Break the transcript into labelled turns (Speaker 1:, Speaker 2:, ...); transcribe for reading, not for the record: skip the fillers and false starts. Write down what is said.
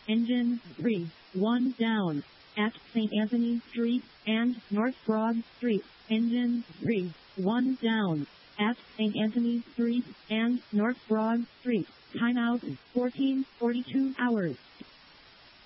Speaker 1: Engine 3, 1 down. At St. Anthony Street and North Broad Street. Engine 3, 1 down. At St. Anthony Street and North Broad Street. Timeout 14:42 hours.